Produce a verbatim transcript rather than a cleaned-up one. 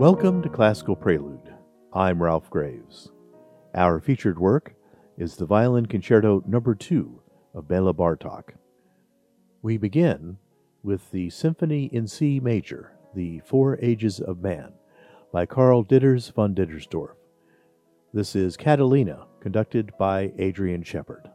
Welcome to Classical Prelude. I'm Ralph Graves. Our featured work is the Violin Concerto Number two of Bela Bartok. We begin with the Symphony in C Major, The Four Ages of Man, by Karl Ditters von Dittersdorf. This is Catalina, conducted by Adrian Shepard.